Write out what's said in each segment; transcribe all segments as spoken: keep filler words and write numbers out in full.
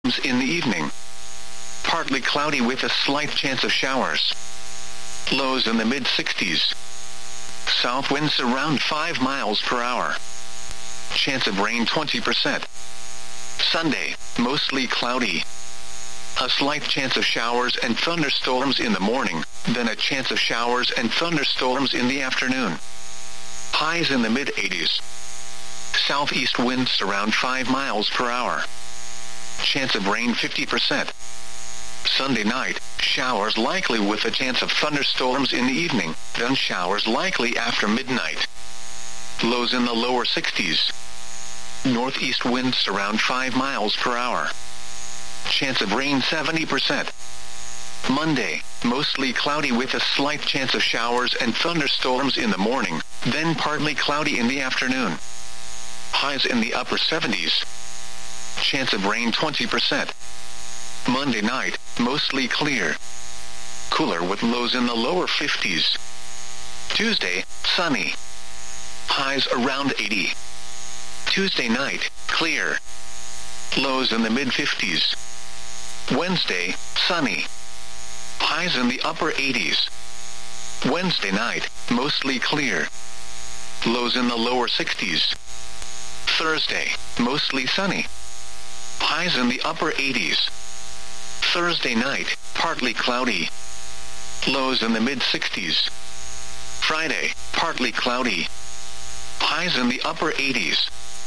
in the evening. Partly cloudy with a slight chance of showers. Lows in the mid sixties. South winds around five miles per hour. Chance of rain twenty percent. Sunday, mostly cloudy. A slight chance of showers and thunderstorms in the morning, then a chance of showers and thunderstorms in the afternoon. Highs in the mid eighties. Southeast winds around five miles per hour. Chance of rain fifty percent. Sunday night, showers likely with a chance of thunderstorms in the evening, then showers likely after midnight. Lows in the lower sixties. Northeast winds around five miles per hour. Chance of rain seventy percent. Monday, mostly cloudy with a slight chance of showers and thunderstorms in the morning, then partly cloudy in the afternoon. Highs in the upper seventies. Chance of rain twenty percent. Monday night, mostly clear. Cooler with lows in the lower fifties. Tuesday, sunny. Highs around eighty. Tuesday night, clear. Lows in the mid fifties. Wednesday, sunny. Highs in the upper eighties. Wednesday night, mostly clear. Lows in the lower sixties. Thursday, mostly sunny. Highs in the upper eighties. Thursday night, partly cloudy. Lows in the mid sixties. Friday, partly cloudy. Highs in the upper eighties.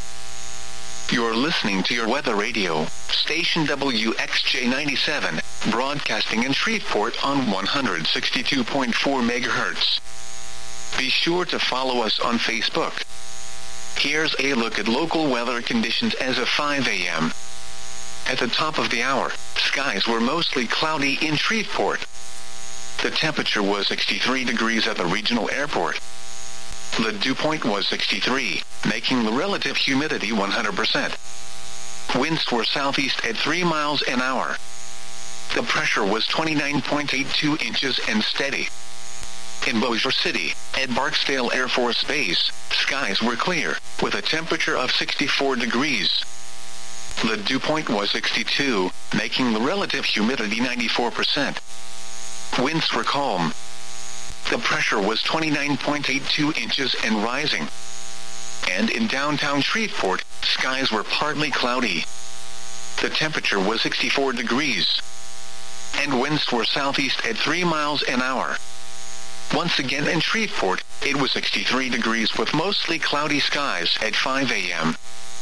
You're listening to your weather radio, station W X J ninety-seven, broadcasting in Shreveport on one hundred sixty-two point four megahertz. Be sure to follow us on Facebook. Here's a look at local weather conditions as of five a.m. At the top of the hour, skies were mostly cloudy in Shreveport. The temperature was sixty-three degrees at the regional airport. The dew point was sixty-three, making the relative humidity one hundred percent. Winds were southeast at three miles an hour. The pressure was twenty-nine point eight two inches and steady. In Bossier City, at Barksdale Air Force Base, skies were clear, with a temperature of sixty-four degrees. The dew point was sixty-two, making the relative humidity ninety-four percent. Winds were calm. The pressure was twenty-nine point eight two inches and rising. And in downtown Shreveport, skies were partly cloudy. The temperature was sixty-four degrees. And winds were southeast at three miles an hour. Once again in Shreveport, it was sixty-three degrees with mostly cloudy skies at five a.m.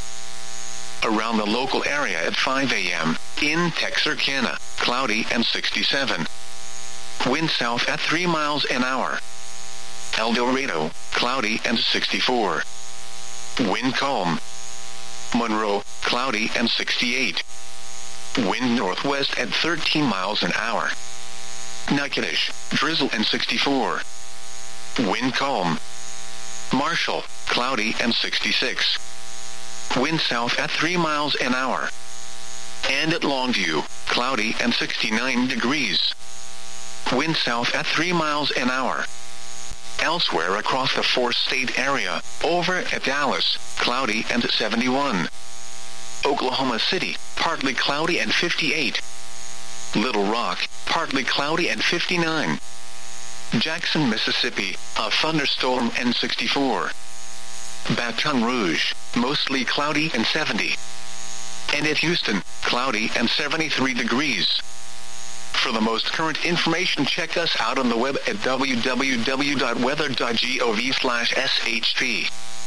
Around the local area at five a.m., in Texarkana, cloudy and sixty-seven. Wind south at three miles an hour. El Dorado, cloudy and sixty-four. Wind calm. Monroe, cloudy and sixty-eight. Wind northwest at thirteen miles an hour. Natchitoches, drizzle and sixty-four. Wind calm. Marshall, cloudy and sixty-six. Wind south at three miles an hour. And at Longview, cloudy and sixty-nine degrees. Wind south at three miles an hour. Elsewhere across the four-state area, over at Dallas, cloudy and seventy-one. Oklahoma City, partly cloudy and fifty-eight. Little Rock, partly cloudy and fifty-nine. Jackson, Mississippi, a thunderstorm and sixty-four. Baton Rouge, mostly cloudy and seventy. And at Houston, cloudy and seventy-three degrees. For the most current information, check us out on the web at w w w dot weather dot gov slash s h p.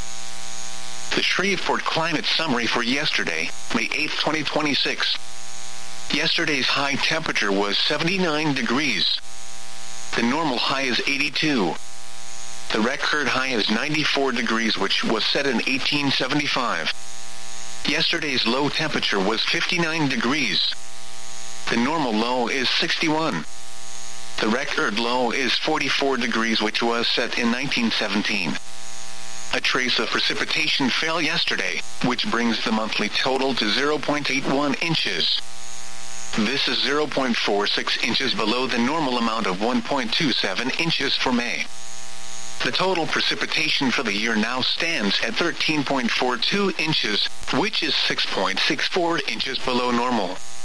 The Shreveport Climate Summary for yesterday, May eighth, twenty twenty-six. Yesterday's high temperature was seventy-nine degrees. The normal high is eighty-two. The record high is ninety-four degrees, which was set in eighteen seventy-five. Yesterday's low temperature was fifty-nine degrees. The normal low is sixty-one. The record low is forty-four degrees, which was set in nineteen seventeen. A trace of precipitation fell yesterday, which brings the monthly total to zero point eight one inches. This is zero point four six inches below the normal amount of one point two seven inches for May. The total precipitation for the year now stands at thirteen point four two inches, which is six point six four inches below normal.